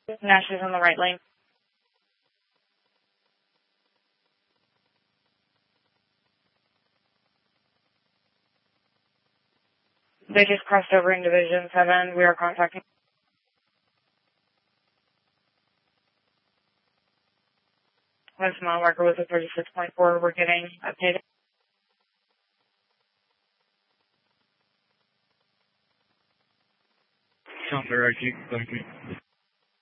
Now she's in the right lane. They just crossed over in Division 7. We are contacting. This mile marker was a 36.4. We're getting updated. Sounds very right. Thank you.